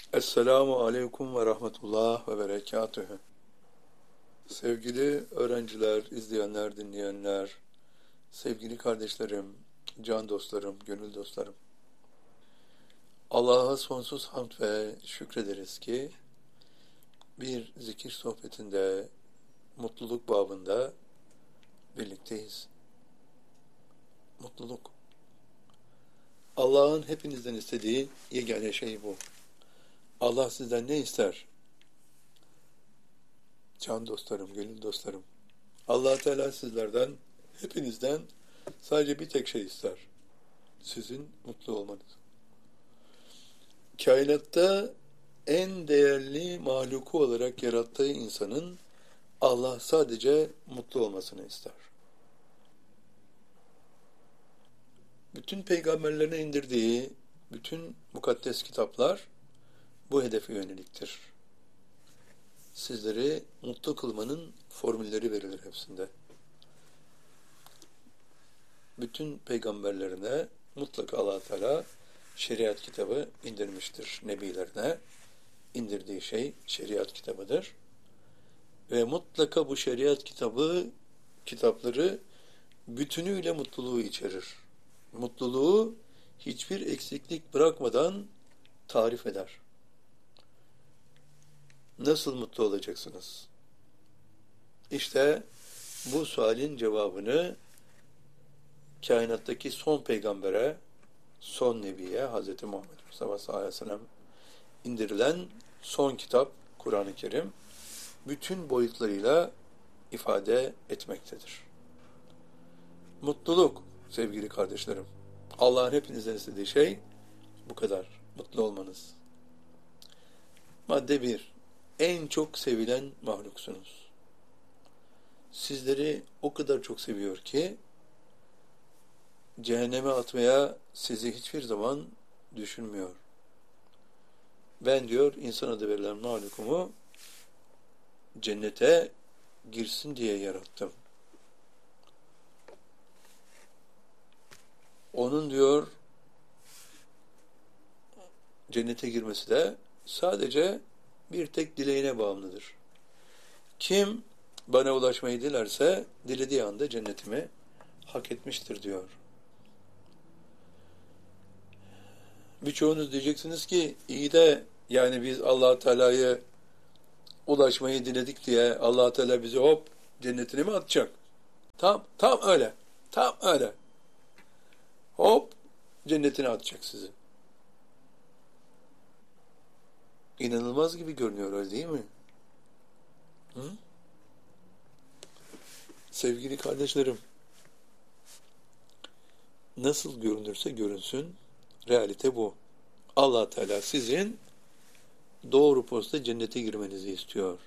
Esselamu Aleyküm ve Rahmetullah ve Berekatühü. Sevgili öğrenciler, izleyenler, dinleyenler, sevgili kardeşlerim, can dostlarım, gönül dostlarım. Allah'a sonsuz hamd ve şükrederiz ki bir zikir sohbetinde, mutluluk babında birlikteyiz. Mutluluk. Allah'ın hepinizden istediği yegane şey bu. Allah sizden ne ister? Can dostlarım, gönül dostlarım. Allah Teala sizlerden, hepinizden sadece bir tek şey ister. Sizin mutlu olmanız. Kainatta en değerli mahluku olarak yarattığı insanın Allah sadece mutlu olmasını ister. Bütün peygamberlerine indirdiği bütün mukaddes kitaplar bu hedefe yöneliktir. Sizleri mutlu kılmanın formülleri verilir hepsinde. Bütün peygamberlerine mutlaka Allah Teala şeriat kitabı indirmiştir. Nebilerine indirdiği şey şeriat kitabıdır. Ve mutlaka bu şeriat kitapları bütünüyle mutluluğu içerir. Mutluluğu hiçbir eksiklik bırakmadan tarif eder. Nasıl mutlu olacaksınız? İşte bu sualin cevabını kainattaki son peygambere, son nebiye, Hz. Muhammed Mustafa sallallahu aleyhi ve sellem indirilen son kitap Kur'an-ı Kerim bütün boyutlarıyla ifade etmektedir. Mutluluk sevgili kardeşlerim. Allah'ın hepinizden istediği şey bu kadar. Mutlu olmanız. Madde 1. En çok sevilen mahluksunuz. Sizleri o kadar çok seviyor ki cehenneme atmaya sizi hiçbir zaman düşünmüyor. Ben diyor insan adı verilen mahlukumu cennete girsin diye yarattım. Onun diyor cennete girmesi de sadece bir tek dileğine bağımlıdır. Kim bana ulaşmayı dilerse dilediği anda cennetimi hak etmiştir diyor. Birçoğunuz diyeceksiniz ki iyi de yani biz Allah Teala'yı ulaşmayı diledik diye Allah Teala bizi hop cennetine mi atacak? Tam öyle. Tam öyle. Hop cennetine atacak sizi. İnanılmaz gibi görünüyor öyle değil mi? Hı? Sevgili kardeşlerim, nasıl görünürse görünsün, realite bu. Allah Teala sizin doğru posta cennete girmenizi istiyor.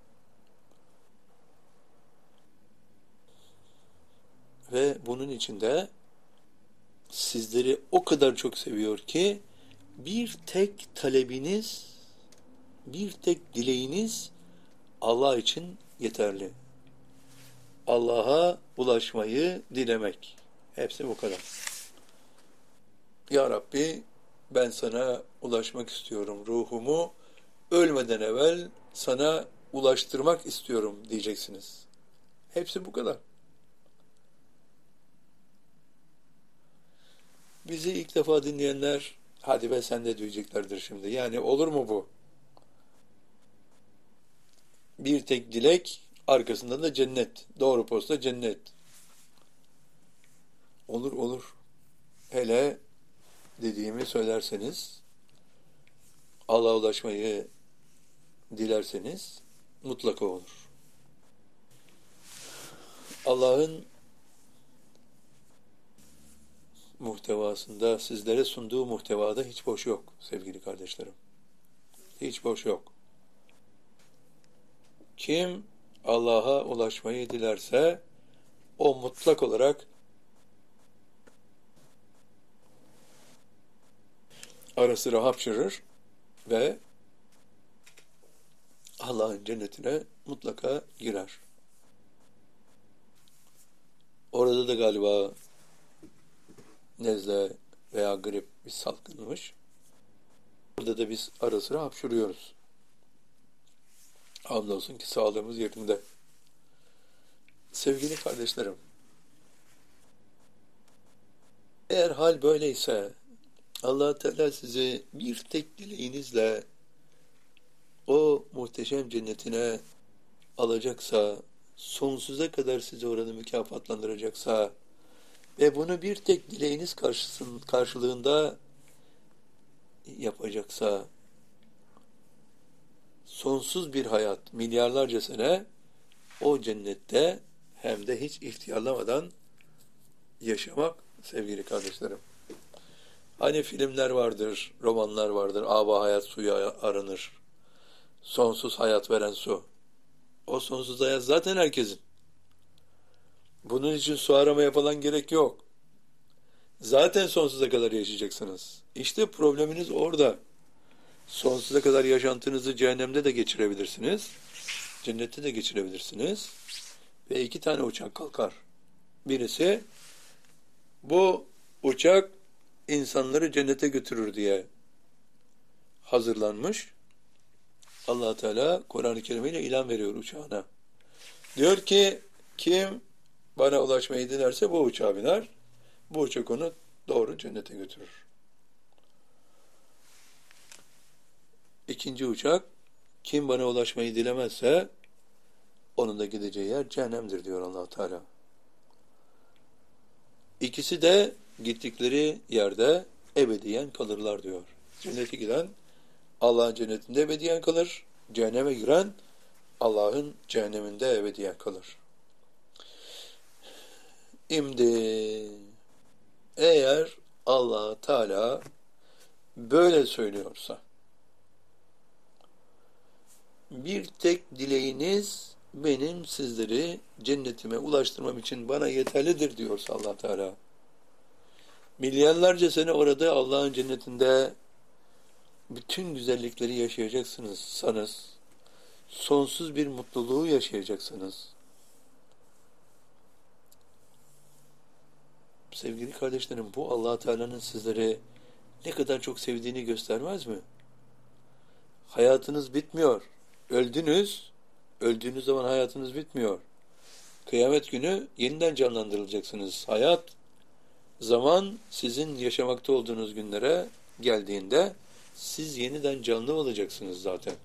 Ve bunun içinde sizleri o kadar çok seviyor ki bir tek talebiniz, bir tek dileğiniz Allah için yeterli. Allah'a ulaşmayı dilemek. Hepsi bu kadar. Ya Rabbi ben sana ulaşmak istiyorum. Ruhumu ölmeden evvel sana ulaştırmak istiyorum diyeceksiniz. Hepsi bu kadar. Bizi ilk defa dinleyenler hadi be sen de diyeceklerdir şimdi. Yani olur mu bu? Bir tek dilek arkasında da cennet. Doğru posta cennet. Olur. Hele dediğimi söylerseniz, Allah'a ulaşmayı dilerseniz mutlaka olur. Allah'ın muhtevasında, sizlere sunduğu muhtevada hiç boş yok sevgili kardeşlerim. Hiç boş yok. Kim Allah'a ulaşmayı dilerse o mutlak olarak ara sıra hapşırır ve Allah'ın cennetine mutlaka girer. Orada da galiba nezle veya grip bir salgınmış. Burada da biz ara sıra hapşuruyoruz. Hamdolsun ki sağlığımız yerinde. Sevgili kardeşlerim, eğer hal böyleyse Allah Teala sizi bir tek dileğinizle o muhteşem cennetine alacaksa, sonsuza kadar sizi orada mükafatlandıracaksa ve bunu bir tek dileğiniz karşılığında yapacaksa, sonsuz bir hayat, milyarlarca sene o cennette hem de hiç ihtiyarlamadan yaşamak sevgili kardeşlerim. Hani filmler vardır, romanlar vardır, aba hayat suya aranır. Sonsuz hayat veren su. O sonsuz hayat zaten herkesin. Bunun için su aramaya falan gerek yok. Zaten sonsuza kadar yaşayacaksınız. İşte probleminiz orada. Sonsuza kadar yaşantınızı cehennemde de geçirebilirsiniz. Cennette de geçirebilirsiniz. Ve 2 tane uçak kalkar. Birisi bu uçak insanları cennete götürür diye hazırlanmış. Allah Teala Kur'an-ı Kerim ile ilan veriyor uçağına. Diyor ki kim bana ulaşmayı dilerse bu uçağa biner. Bu uçak onu doğru cennete götürür. İkinci uçak kim bana ulaşmayı dilemezse onun da gideceği yer cehennemdir diyor Allah Teala. İkisi de gittikleri yerde ebediyen kalırlar diyor. Cennete giden Allah'ın cennetinde ebediyen kalır. Cehenneme giren Allah'ın cehenneminde ebediyen kalır. Şimdi eğer Allah Teala böyle söylüyorsa bir tek dileğiniz benim sizleri cennetime ulaştırmam için bana yeterlidir diyorsa Allah Teala. Milyarlarca sene orada Allah'ın cennetinde bütün güzellikleri yaşayacaksınız. Sonsuz bir mutluluğu yaşayacaksınız. Sevgili kardeşlerim, bu Allah Teala'nın sizleri ne kadar çok sevdiğini göstermez mi? Hayatınız bitmiyor. Öldünüz. Öldüğünüz zaman hayatınız bitmiyor. Kıyamet günü yeniden canlandırılacaksınız. Hayat, zaman sizin yaşamakta olduğunuz günlere geldiğinde siz yeniden canlı olacaksınız zaten.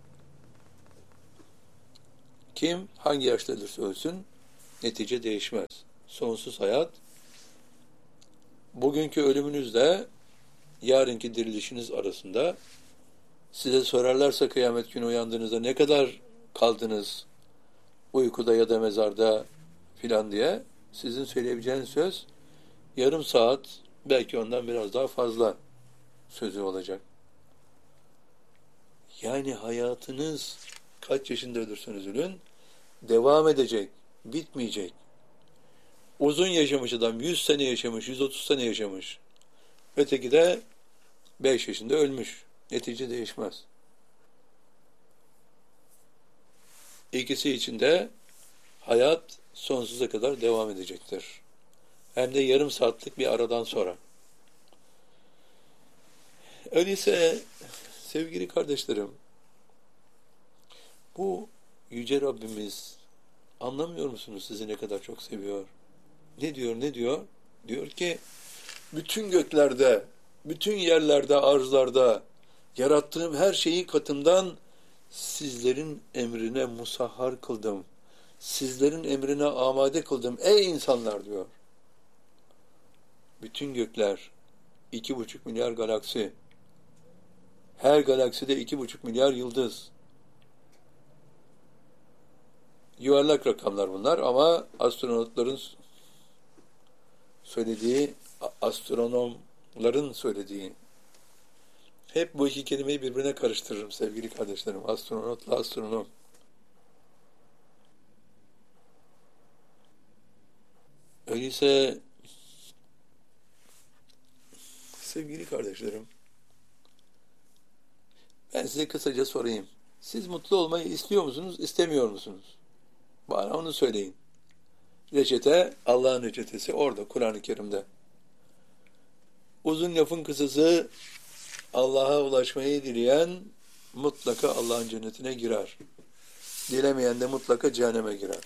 Kim hangi yaşta ölürse ölsün netice değişmez. Sonsuz hayat bugünkü ölümünüzle yarınki dirilişiniz arasında. Size sorarlarsa kıyamet günü uyandığınızda ne kadar kaldınız uykuda ya da mezarda filan diye sizin söyleyebileceğiniz söz yarım saat belki ondan biraz daha fazla sözü olacak. Yani hayatınız kaç yaşında ölürseniz ölün devam edecek, bitmeyecek. Uzun yaşamış adam 100 sene yaşamış, 130 sene yaşamış. Öteki de 5 yaşında ölmüş. Netice değişmez. İkisi için de hayat sonsuza kadar devam edecektir. Hem de yarım saatlik bir aradan sonra. Öyleyse sevgili kardeşlerim, bu Yüce Rabbimiz anlamıyor musunuz sizi ne kadar çok seviyor? Ne diyor? Diyor ki bütün göklerde, bütün yerlerde, arzlarda yarattığım her şeyi katımdan sizlerin emrine musahhar kıldım. Sizlerin emrine amade kıldım ey insanlar diyor. Bütün gökler, 2,5 milyar galaksi, her galakside 2,5 milyar yıldız. Yuvarlak rakamlar bunlar ama astronotların söylediği, astronomların söylediği, hep bu iki kelimeyi birbirine karıştırırım sevgili kardeşlerim. Astronotla astronom. Öyleyse sevgili kardeşlerim, ben size kısaca sorayım. Siz mutlu olmayı istiyor musunuz, istemiyor musunuz? Bana onu söyleyin. Reçete, Allah'ın reçetesi orada, Kur'an-ı Kerim'de. Uzun lafın kısası, Allah'a ulaşmayı dileyen mutlaka Allah'ın cennetine girer. Dilemeyen de mutlaka cehenneme girer.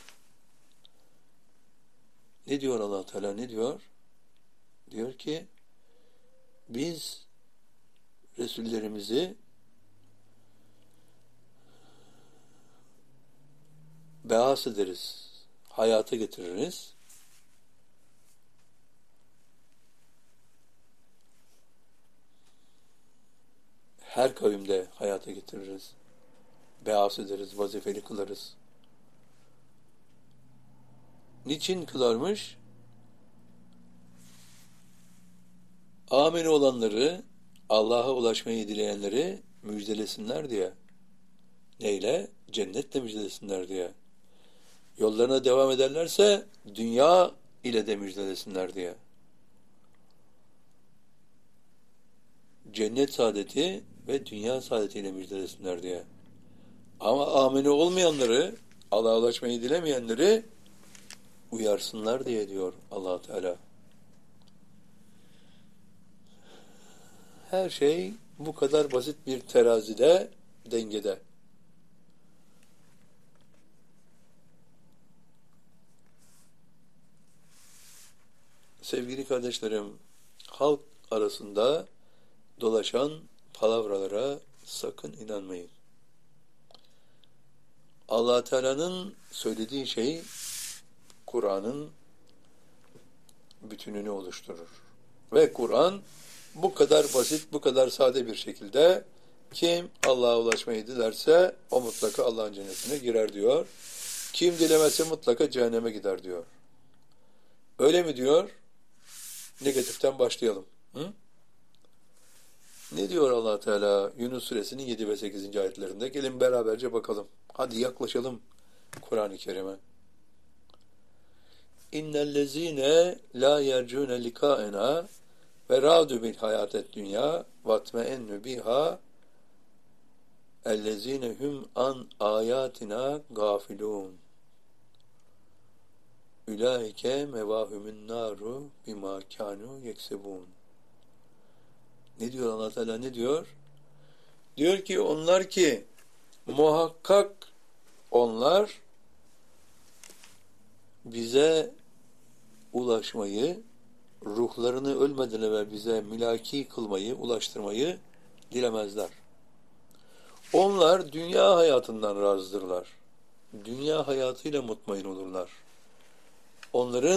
Ne diyor Allah Teala, ne diyor? Diyor ki biz Resullerimizi beas ederiz, hayata getiririz. Her kavimde hayata getiririz. Beas ederiz, vazifeli kılarız. Niçin kılarmış? Ameli olanları, Allah'a ulaşmayı dileyenleri müjdelesinler diye. Neyle? Cennetle müjdelesinler diye. Yollarına devam ederlerse dünya ile de müjdelesinler diye. Cennet saadeti ve dünya saadetiyle müjdelesinler diye. Ama ameli olmayanları, Allah'a ulaşmayı dilemeyenleri uyarsınlar diye diyor Allah Teala. Her şey bu kadar basit bir terazide, dengede. Sevgili kardeşlerim, halk arasında dolaşan palavralara sakın inanmayın. Allah Teala'nın söylediği şey Kur'an'ın bütününü oluşturur. Ve Kur'an bu kadar basit, bu kadar sade bir şekilde kim Allah'a ulaşmayı dilerse o mutlaka Allah'ın cennetine girer diyor. Kim dilemezse mutlaka cehenneme gider diyor. Öyle mi diyor? Negatiften başlayalım. Hı? Ne diyor Allah Teala Yunus suresinin 7 ve 8. ayetlerinde? Gelin beraberce bakalım. Hadi yaklaşalım Kur'an-ı Kerim'e. İnnellezîne lâ yercûne likâenâ ve râdü bil hayâtet dünyâ vatmeennü biha ellezîne hum an âyâtinâ gâfilûn. Ulaike mevâhumün nâru bimâ kânû yeksebûn. Ne diyor Allah Teala, ne diyor? Diyor ki onlar ki muhakkak onlar bize ulaşmayı, ruhlarını ölmeden evvel bize mülaki kılmayı, ulaştırmayı dilemezler. Onlar dünya hayatından razıdırlar. Dünya hayatıyla mutmain olurlar. Onların